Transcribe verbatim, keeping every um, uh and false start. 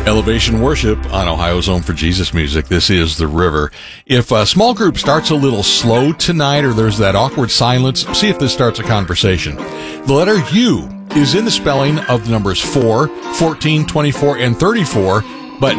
Elevation Worship on Ohio's Home for Jesus Music. This is The River. If a small group starts a little slow tonight or there's that awkward silence, see if this starts a conversation. The letter U is in the spelling of the numbers four, fourteen, twenty-four, and thirty-four